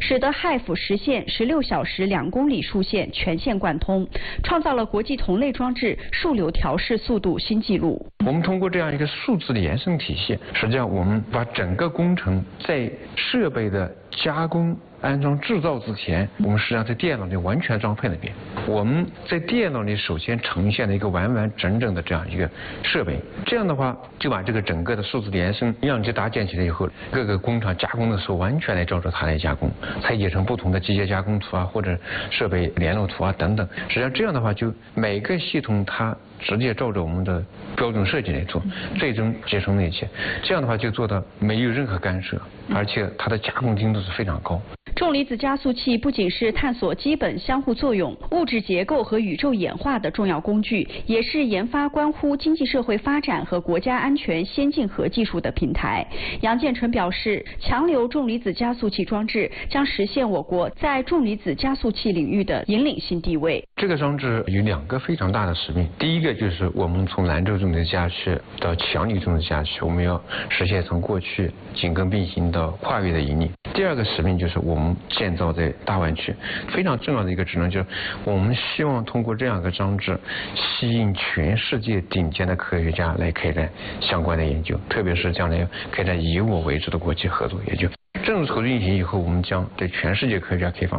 使得 HIFU 实现16小时2公里数线全线贯通，创造了国际同类装置数流调试速度新纪录。 我们通过这样一个数字的延伸体系，实际上我们把整个工程在设备的加工、安装、制造之前，我们实际上在电脑里完全装配了一遍。我们在电脑里首先呈现了一个完完整整的这样一个设备，这样的话就把这个整个的数字延伸样机搭建起来以后，各个工厂加工的时候完全来照着它来加工，拆解成不同的机械加工图啊，或者设备联络图啊等等。实际上这样的话，就每个系统它直接照着我们的标准设计来做，最终集成那些，这样的话就做到没有任何干涉，而且它的加工精度是非常高。 重离子加速器不仅是探索基本相互作用、物质结构和宇宙演化的重要工具，也是研发关乎经济社会发展和国家安全先进核技术的平台。杨建成表示，强流重离子加速器装置将实现我国在重离子加速器领域的引领性地位。 这个装置有2个非常大的使命，第一个就是我们从兰州重离子加速器到强流重离子加速器，我们要实现从过去紧跟并行到跨越的引领。第2个使命就是我们建造在大湾区，非常重要的一个职能就是我们希望通过这样一个装置，吸引全世界顶尖的科学家来开展相关的研究，特别是将来开展以我为主的国际合作研究。正式合作运行以后，我们将对全世界科学家开放。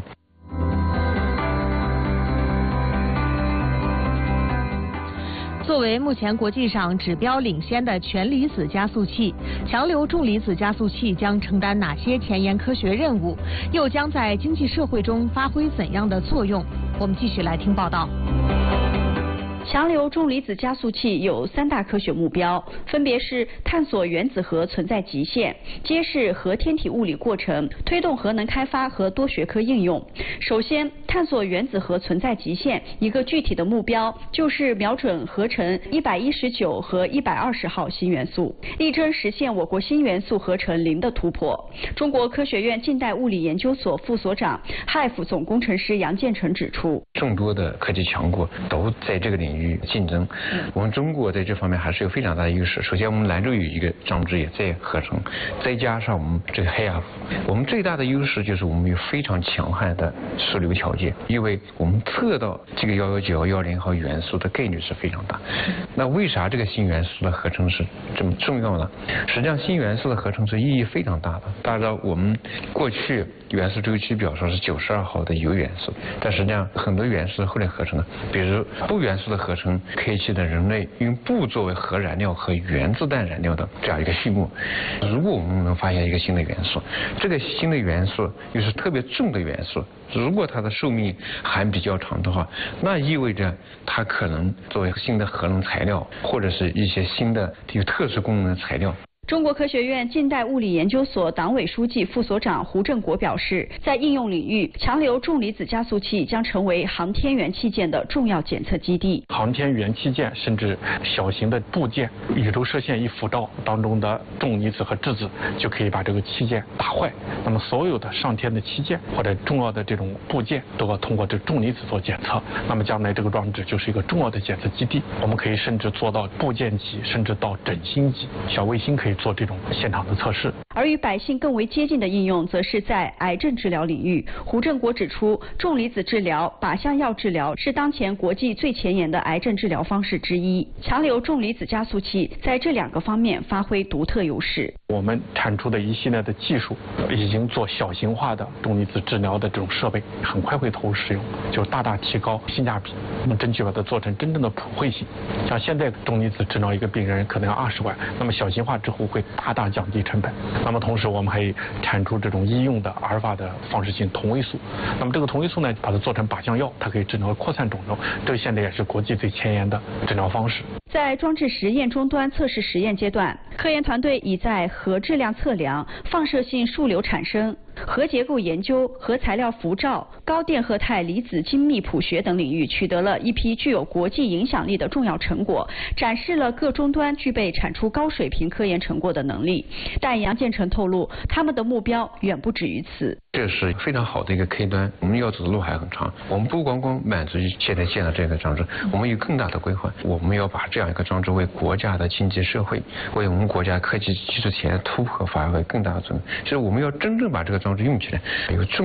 作为目前国际上指标领先的全离子加速器，强流重离子加速器将承担哪些前沿科学任务，又将在经济社会中发挥怎样的作用？我们继续来听报道。 强流重离子加速器有3大科学目标，分别是探索原子核存在极限、揭示核天体物理过程、推动核能开发和多学科应用。首先，探索原子核存在极限，一个具体的目标就是瞄准合成119和120号新元素，力争实现我国新元素合成0的突破。中国科学院近代物理研究所副所长、HIFU 总工程师杨建成指出， 众多的科技强国都在这个领域竞争，我们中国在这方面还是有非常大的优势。首先，我们兰州有一个装置也在合成，再加上我们这个 HIFU， 我们最大的优势就是我们有非常强悍的数流条件，因为我们测到这个119、110号元素的概率是非常大。那为啥这个新元素的合成是这么重要呢？实际上，新元素的合成是意义非常大的。大家知道，我们过去元素周期表上是92号的铀元素，但实际上很多元素后来合成的，比如钚元素的合成开启了人类用钚作为核燃料和原子弹燃料的这样一个序幕。如果我们能发现一个新的元素，这个新的元素又是特别重的元素，如果它的寿命还比较长的话，那意味着它可能作为新的核能材料，或者是一些新的有特殊功能的材料。 中国科学院近代物理研究所党委书记、副所长胡振国表示，在应用领域，强流重离子加速器将成为航天员器件的重要检测基地。 航天员器件甚至小型的部件，宇宙射线一辐照当中的重离子和质子就可以把这个器件打坏。那么所有的上天的器件或者重要的这种部件都要通过这重离子做检测。那么将来这个装置就是一个重要的检测基地。我们可以甚至做到部件级，甚至到整星级，小卫星可以做这种现场的测试。 而与百姓更为接近的应用，则是在癌症治疗领域。胡振国指出，重离子治疗、靶向药治疗是当前国际最前沿的癌症治疗方式之一。强流重离子加速器在这2个方面发挥独特优势。 我们产出的一系列的技术已经做小型化的重离子治疗的这种设备，很快会投入使用，就大大提高性价比。那么争取把它做成真正的普惠性。像现在重离子治疗一个病人可能要20万，那么小型化之后会大大降低成本。那么同时我们还产出这种医用的阿尔法的放射性同位素。那么这个同位素呢，把它做成靶向药，它可以治疗扩散肿瘤。这个现在也是国际最前沿的治疗方式。 在装置实验终端测试实验阶段，科研团队已在核质量测量、放射性数流产生、核结构研究、核材料辐照、高电荷态离子精密谱学等领域取得了一批具有国际影响力的重要成果，展示了各终端具备产出高水平科研成果的能力。但杨建成透露，他们的目标远不止于此。 这是非常好的一个开端，我们要走的路还很长。我们不光满足于现在建的这个装置，我们有更大的规划。我们要把这样一个装置为国家的经济社会，为我们国家科技技术前沿突破发挥更大的作用。就是我们要真正把这个装置用起来，有重